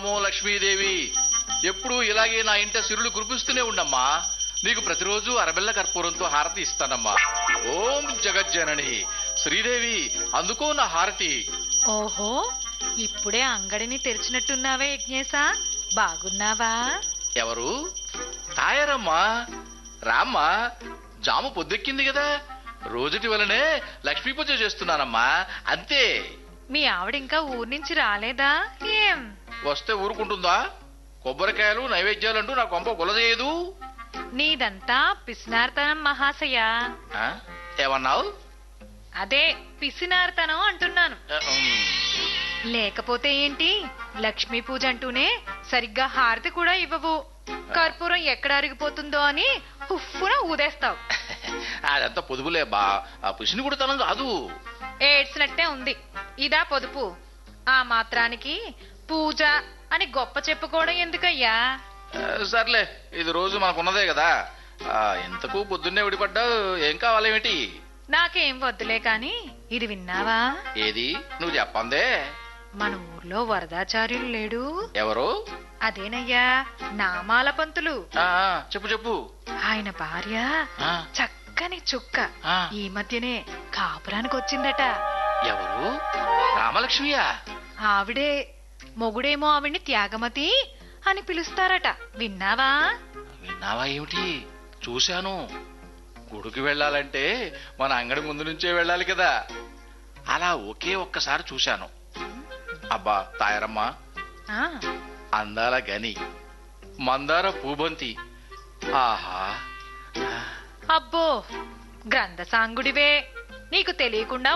నమో లక్ష్మీదేవి. ఎప్పుడు ఇలాగే నా ఇంట సిరులు కురిపిస్తూనే ఉండమ్మా. నీకు ప్రతిరోజు అరబెల్ల కర్పూరంతో హారతి ఇస్తానమ్మా. ఓం జగజ్జనని శ్రీదేవి, అందుకో నా హారతి. ఓహో, ఇప్పుడే అంగడిని తెరిచినట్టున్నావే యజ్ఞేశా, బాగున్నావా? ఎవరు? తాయారమ్మా. రామ్మా, జాము పొద్దెక్కింది కదా, రోజుటి వలనే లక్ష్మీ పూజ చేస్తున్నానమ్మా, అంతే. మీ ఆవిడ ఇంకా ఊరి నుంచి రాలేదా ఏం? వస్తే ఊరుకుంటుందా? కొబ్బరికాయలు నైవేద్యాలంటూ నా కొంప కొలజేయదు. నీదంతా పిసినార్తనం మహాశయ. ఏమన్నావు? అదే పిసినార్తనం అంటున్నాను. లేకపోతే ఏంటి, లక్ష్మీ పూజ అంటూనే సరిగ్గా హారతి కూడా ఇవ్వవు. కర్పూరం ఎక్కడ అరిగిపోతుందో అని ఉఫ్ఫున ఊదేస్తావు. అదంతా పొదుపులే బా, ఆ పిసిని కూడా తనం కాదు. ఏడ్చినట్టే ఉంది. ఇదా పొదుపు? ఆ మాత్రానికి పూజ అని గొప్ప చెప్పుకోవడం ఎందుకయ్యా? సర్లే, ఇది రోజు మనకున్నదే కదా. ఇంతకు పొద్దున్నే విడిపడ్డావు, ఏం కావాలేమిటి? నాకేం వద్దులే కాని ఇది విన్నావా? ఏది? నువ్వు చెప్పందే. మన ఊర్లో వరదాచార్యులు లేడు? ఎవరు? అదేనయ్యా, నామాల పంతులు. చెప్పు చెప్పు. ఆయన భార్య చక్కని చుక్క ఈ మధ్యనే కాపురానికి వచ్చిందట. ఎవరు? రామలక్ష్మియా? ఆవిడే. మొగుడేమో ఆవిడ్ని త్యాగమతి అని పిలుస్తారట. విన్నావా? విన్నావా ఏమిటి? చూశాను. గుడికి వెళ్ళాలంటే మన అంగడి ముందు నుంచే వెళ్ళాలి కదా, అలా ఒకే ఒక్కసారి చూశాను. అబ్బా తాయారమ్మా, అందాల గని, మందార పూబంతి, ఆహా. అబ్బో, గ్రంథ సాంగుడివే, నీకు తెలియకుండా